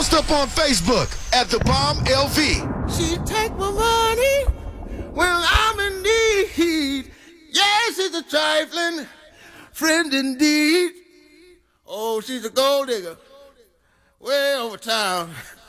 Post up on Facebook at The Bomb LV. She take my money when I'm in need. Yes, she's a trifling friend indeed. Oh, she's a gold digger way over town.